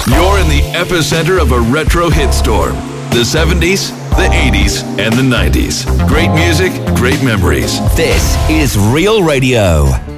You're in the epicenter of a retro hit storm. The 70s, the 80s, and the 90s. Great music, great memories. This is Real Radio.